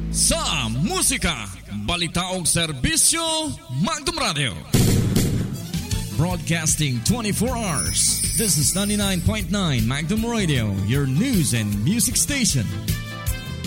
sa musika, balita ug serbisyo, Magdum Radio. Broadcasting 24 hours. This is 99.9 Magdum Radio, your news and music station.